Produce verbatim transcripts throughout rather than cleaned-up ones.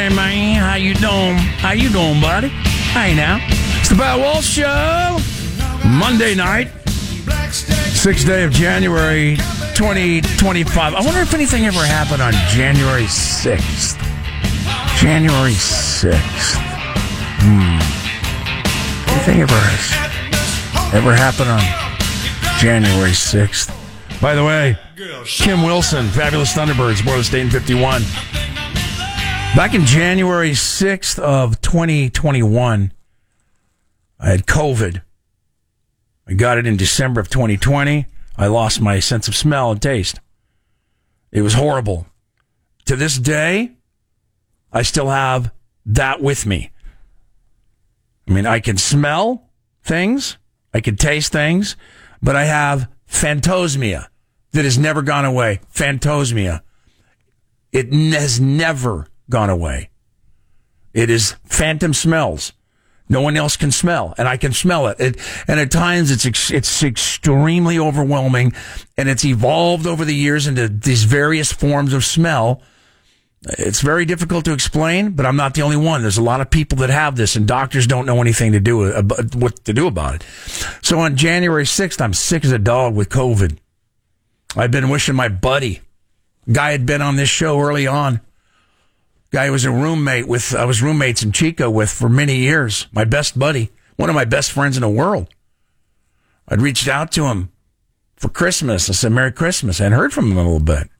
Hey, man, how you doing? How you doing, buddy? Hey, now. It's the Pat Walsh Show. Monday night, sixth day of January, twenty twenty-five. I wonder if anything ever happened on January sixth. January sixth. Hmm. Anything ever, ever happened on January sixth? By the way, Kim Wilson, Fabulous Thunderbirds, Boiler State fifty-one. Back in January sixth of twenty twenty-one, I had COVID. I got it in December of twenty twenty. I lost my sense of smell and taste. It was horrible. To this day, I still have that with me. I mean, I can smell things, I can taste things, but I have phantosmia that has never gone away. Phantosmia. It has never gone away. It is phantom smells. No one else can smell, and I can smell it. it and at times, it's ex- it's extremely overwhelming, and it's evolved over the years into these various forms of smell. It's very difficult to explain, but I'm not the only one. There's a lot of people that have this, and doctors don't know anything to do about what to do about it. So on January sixth, I'm sick as a dog with COVID. I've been wishing my buddy, guy had been on this show early on, guy was a roommate with, I was roommates in Chico with for many years, my best buddy, one of my best friends in the world. I'd reached out to him for Christmas. I said, Merry Christmas. I hadn't heard from him in a little bit.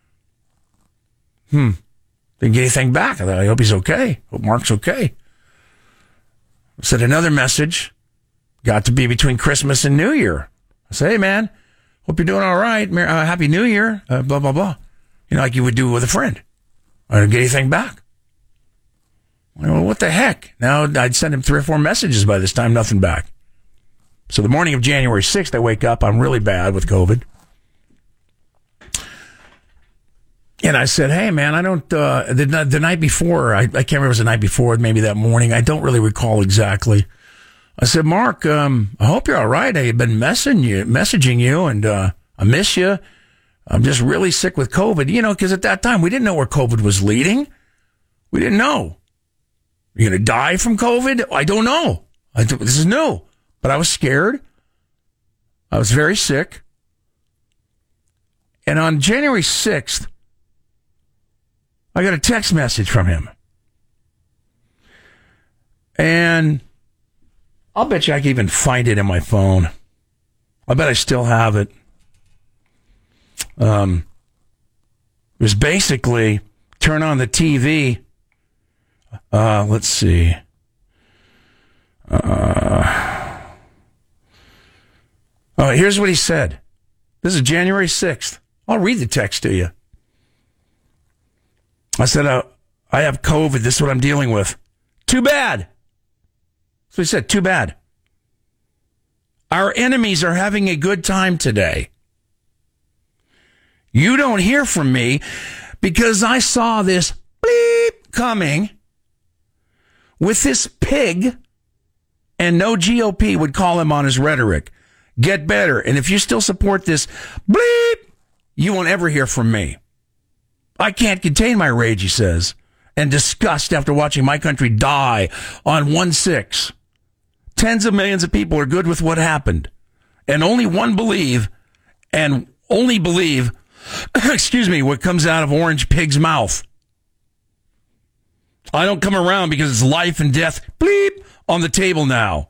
Hmm. Didn't get anything back. I thought, I hope he's okay. Hope Mark's okay. I sent another message. Got to be between Christmas and New Year. I said, hey, man, hope you're doing all right. Uh, Happy New Year. Uh, blah, blah, blah. You know, like you would do with a friend. I didn't get anything back. Well, what the heck? Now, I'd send him three or four messages by this time, nothing back. So the morning of January sixth, I wake up. I'm really bad with COVID. And I said, hey, man, I don't, uh, the, the night before, I, I can't remember if it was the night before, maybe that morning. I don't really recall exactly. I said, Mark, um, I hope you're all right. I've been messaging you, messaging you, and uh, I miss you. I'm just really sick with COVID, you know, because at that time, we didn't know where COVID was leading. We didn't know. You're going to die from COVID? I don't know. I th- this is new. But I was scared. I was very sick. And on January sixth, I got a text message from him. And I'll bet you I can even find it in my phone. I bet I still have it. Um, it was basically, turn on the T V. Uh, let's see. Uh, oh, here's what he said. This is January sixth. I'll read the text to you. I said, uh, I have COVID. This is what I'm dealing with. Too bad. So he said, too bad. Our enemies are having a good time today. You don't hear from me because I saw this bleep coming with this pig, and no G O P would call him on his rhetoric. Get better. And if you still support this bleep, you won't ever hear from me. I can't contain my rage, he says, and disgust after watching my country die on one six. Tens of millions of people are good with what happened, and only one believe, and only believe, excuse me, what comes out of Orange Pig's mouth. I don't come around because it's life and death, bleep, on the table now.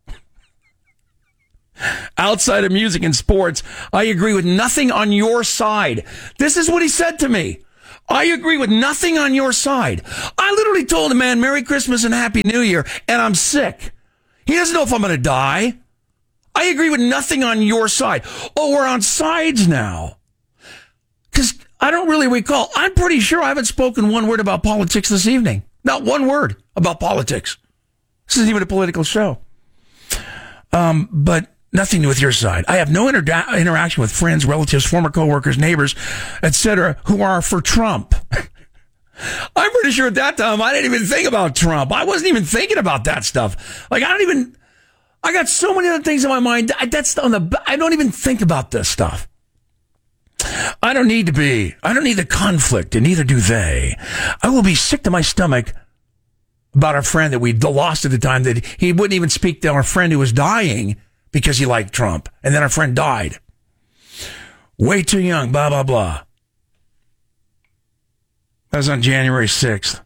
Outside of music and sports, I agree with nothing on your side. This is what he said to me. I agree with nothing on your side. I literally told him, man, Merry Christmas and Happy New Year, and I'm sick. He doesn't know if I'm going to die. I agree with nothing on your side. Oh, we're on sides now. Because I don't really recall. I'm pretty sure I haven't spoken one word about politics this evening. Not one word about politics. This isn't even a political show. Um, but nothing with your side. I have no inter- interaction with friends, relatives, former coworkers, neighbors, et cetera, who are for Trump. I'm pretty sure at that time I didn't even think about Trump. I wasn't even thinking about that stuff. Like, I don't even, I got so many other things in my mind. I, that's on the, I don't even think about this stuff. I don't need to be. I don't need the conflict, and neither do they. I will be sick to my stomach about our friend that we lost at the time, that he wouldn't even speak to our friend who was dying because he liked Trump. And then our friend died. Way too young, blah, blah, blah. That was on January sixth.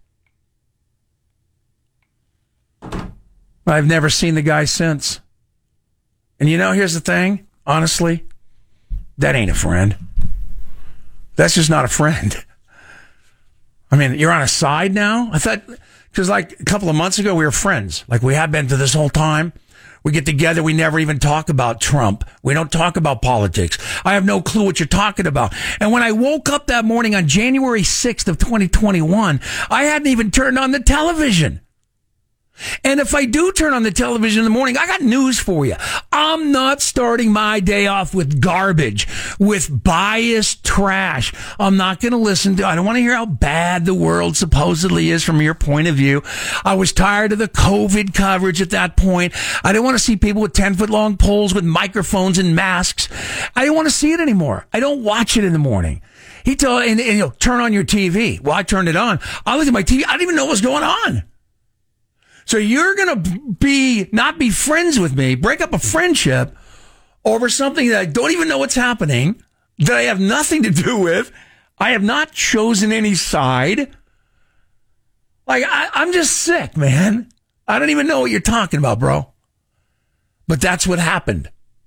I've never seen the guy since. And you know, here's the thing, honestly, that ain't a friend. That's just not a friend. I mean, you're on a side now? I thought, because like a couple of months ago, we were friends. Like we have been for this whole time. We get together, we never even talk about Trump. We don't talk about politics. I have no clue what you're talking about. And when I woke up that morning on January sixth of twenty twenty-one, I hadn't even turned on the television. And if I do turn on the television in the morning, I got news for you. I'm not starting my day off with garbage, with biased trash. I'm not going to listen to, I don't want to hear how bad the world supposedly is from your point of view. I was tired of the COVID coverage at that point. I didn't want to see people with ten foot long poles with microphones and masks. I didn't want to see it anymore. I don't watch it in the morning. He told, and, and you know, turn on your T V. Well, I turned it on. I looked at my T V. I didn't even know what was going on. So you're going to be, not be friends with me, break up a friendship over something that I don't even know what's happening, that I have nothing to do with. I have not chosen any side. Like, I, I'm just sick, man. I don't even know what you're talking about, bro. But that's what happened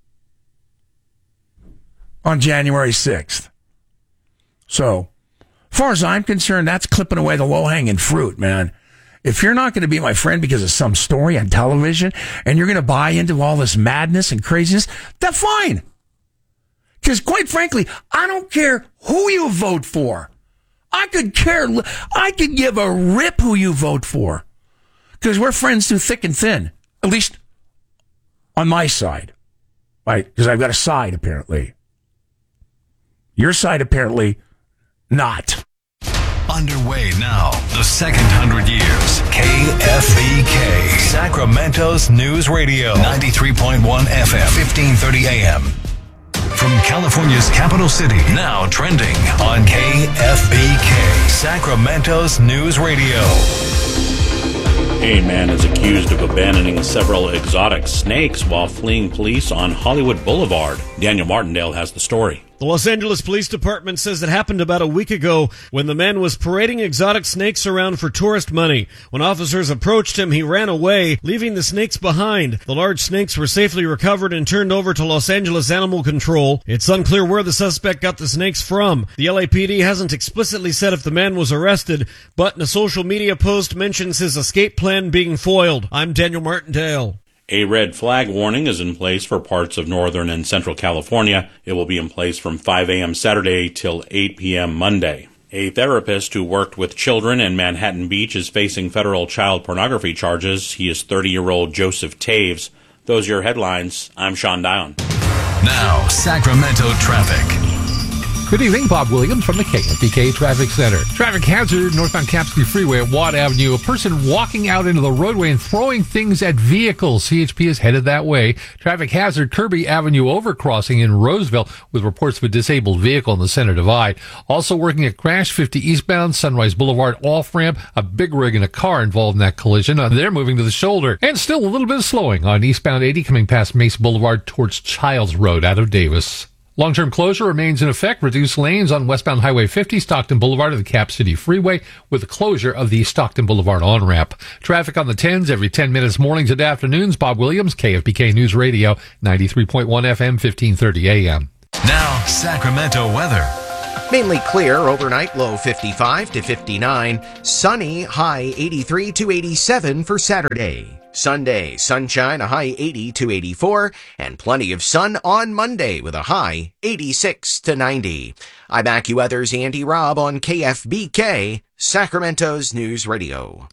on January sixth. So, as far as I'm concerned, that's clipping away the low-hanging fruit, man. If you're not going to be my friend because of some story on television and you're going to buy into all this madness and craziness, that's fine. Because quite frankly, I don't care who you vote for. I could care. I could give a rip who you vote for. Because we're friends through thick and thin. At least on my side. Right? Because I've got a side, apparently. Your side, apparently, not. Underway now, the second hundred years. K F B K, Sacramento's News Radio, ninety-three point one F M, fifteen thirty A M. From California's capital city, now trending on K F B K, Sacramento's News Radio. A man is accused of abandoning several exotic snakes while fleeing police on Hollywood Boulevard. Daniel Martindale has the story. The Los Angeles Police Department says it happened about a week ago when the man was parading exotic snakes around for tourist money. When officers approached him, he ran away, leaving the snakes behind. The large snakes were safely recovered and turned over to Los Angeles Animal Control. It's unclear where the suspect got the snakes from. The L A P D hasn't explicitly said if the man was arrested, but in a social media post mentions his escape plan being foiled. I'm Daniel Martindale. A red flag warning is in place for parts of northern and central California. It will be in place from five a.m. Saturday till eight p.m. Monday. A therapist who worked with children in Manhattan Beach is facing federal child pornography charges. He is thirty-year-old Joseph Taves. Those are your headlines. I'm Sean Dion. Now, Sacramento traffic. Good evening, Bob Williams from the K F B K Traffic Center. Traffic hazard, northbound Capsky Freeway at Watt Avenue. A person walking out into the roadway and throwing things at vehicles. C H P is headed that way. Traffic hazard, Kirby Avenue overcrossing in Roseville with reports of a disabled vehicle in the center divide. Also working at Crash fifty eastbound, Sunrise Boulevard off-ramp. A big rig and a car involved in that collision. Uh, they're moving to the shoulder. And still a little bit of slowing on eastbound eighty coming past Mesa Boulevard towards Childs Road out of Davis. Long-term closure remains in effect. Reduced lanes on westbound Highway fifty, Stockton Boulevard to the Cap City Freeway with the closure of the Stockton Boulevard on-ramp. Traffic on the tens every ten minutes mornings and afternoons. Bob Williams, K F B K News Radio, ninety-three point one F M, fifteen thirty A M. Now, Sacramento weather. Mainly clear overnight, low fifty-five to fifty-nine. Sunny, high eighty-three to eighty-seven for Saturday. Sunday, sunshine, a high eighty to eighty-four, and plenty of sun on Monday with a high eighty-six to ninety. I'm AccuWeather's Andy Robb on K F B K, Sacramento's News Radio.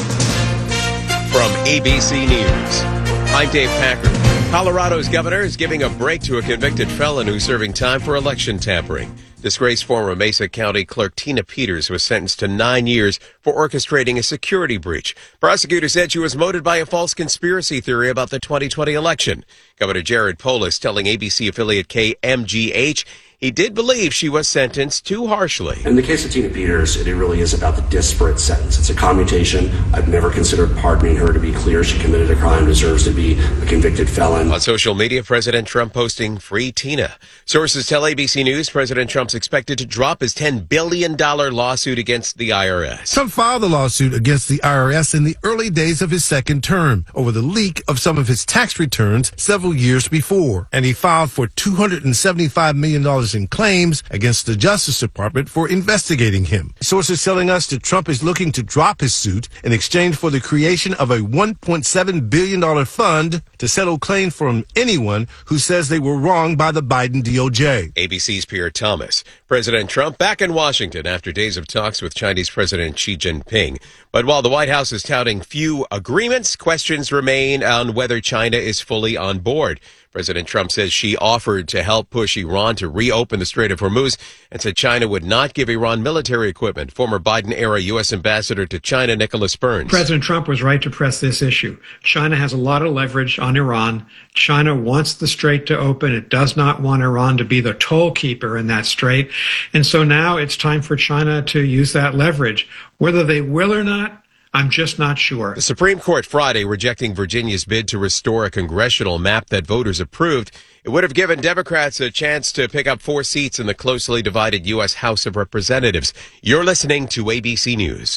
From A B C News, I'm Dave Packard. Colorado's governor is giving a break to a convicted felon who's serving time for election tampering. Disgraced former Mesa County Clerk Tina Peters was sentenced to nine years for orchestrating a security breach. Prosecutors said she was motivated by a false conspiracy theory about the twenty twenty election. Governor Jared Polis telling A B C affiliate K M G H he did believe she was sentenced too harshly. In the case of Tina Peters, it really is about the disparate sentence. It's a commutation. I've never considered pardoning her. To be clear, she committed a crime, deserves to be a convicted felon. On social media, President Trump posting "Free Tina." Sources tell A B C News President Trump's expected to drop his ten billion dollars lawsuit against the I R S. Trump filed a lawsuit against the I R S in the early days of his second term over the leak of some of his tax returns several years before, and he filed for two hundred seventy-five million dollars in claims against the Justice Department for investigating him. Sources telling us that Trump is looking to drop his suit in exchange for the creation of a one point seven billion dollars fund to settle claims from anyone who says they were wronged by the Biden D O J. A B C's Pierre Thomas. President Trump back in Washington after days of talks with Chinese President Xi Jinping. But while the White House is touting few agreements, questions remain on whether China is fully on board. President Trump says Xi offered to help push Iran to reopen the Strait of Hormuz and said China would not give Iran military equipment. Former Biden-era U S Ambassador to China, Nicholas Burns. President Trump was right to press this issue. China has a lot of leverage on Iran. China wants the strait to open. It does not want Iran to be the toll keeper in that strait. And so now it's time for China to use that leverage. Whether they will or not, I'm just not sure. The Supreme Court Friday rejecting Virginia's bid to restore a congressional map that voters approved. It would have given Democrats a chance to pick up four seats in the closely divided U S House of Representatives. You're listening to A B C News.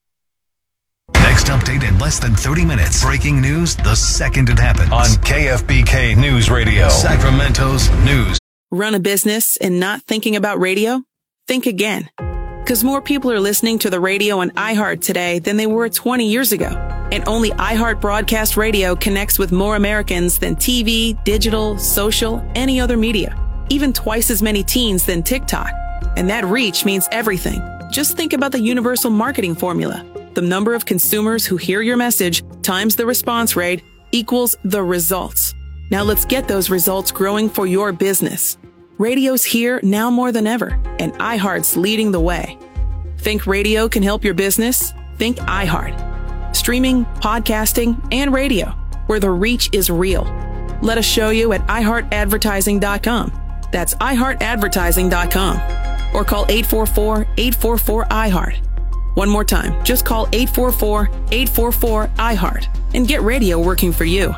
Next update in less than thirty minutes. Breaking news the second it happens. On K F B K News Radio, Sacramento's news. Run a business and not thinking about radio? Think again. Because more people are listening to the radio on iHeart today than they were twenty years ago. And only iHeart Broadcast Radio connects with more Americans than T V, digital, social, any other media. Even twice as many teens than TikTok. And that reach means everything. Just think about the universal marketing formula. The number of consumers who hear your message times the response rate equals the results. Now let's get those results growing for your business. Radio's here now more than ever, and iHeart's leading the way. Think radio can help your business? Think iHeart. Streaming, podcasting, and radio, where the reach is real. Let us show you at i heart advertising dot com. That's i heart advertising dot com. Or call eight four four, eight four four, iHeart. One more time, just call eight four four, eight four four, iHeart and get radio working for you.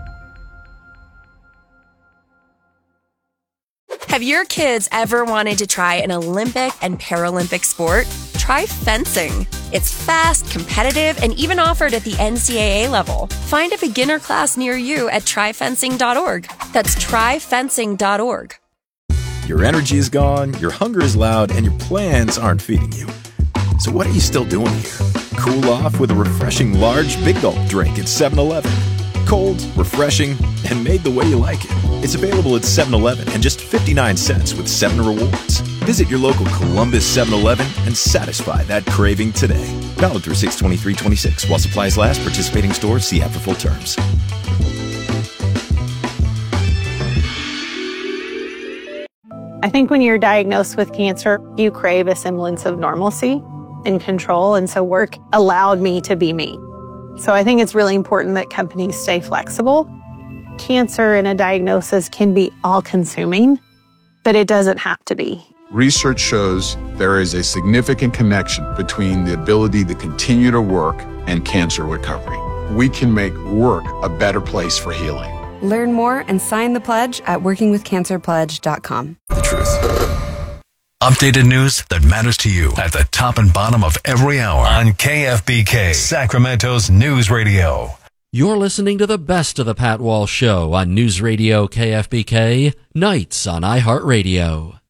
Have your kids ever wanted to try an Olympic and Paralympic sport? Try fencing. It's fast, competitive, and even offered at the N C double A level. Find a beginner class near you at try fencing dot org. That's try fencing dot org. Your energy is gone, your hunger is loud, and your plans aren't feeding you. So what are you still doing here? Cool off with a refreshing large Big Gulp drink at seven eleven. Cold, refreshing, and made the way you like it. It's available at seven eleven and just fifty-nine cents with seven rewards. Visit your local Columbus seven eleven and satisfy that craving today. Valid through six twenty-three twenty-six. While supplies last, participating stores, see app for full terms. I think when you're diagnosed with cancer, you crave a semblance of normalcy and control, and so work allowed me to be me. So I think it's really important that companies stay flexible. Cancer and a diagnosis can be all-consuming, but it doesn't have to be. Research shows there is a significant connection between the ability to continue to work and cancer recovery. We can make work a better place for healing. Learn more and sign the pledge at working with cancer pledge dot com. The truth. Updated news that matters to you at the top and bottom of every hour on K F B K, Sacramento's News Radio. You're listening to the best of the Pat Walsh Show on News Radio K F B K, nights on iHeartRadio.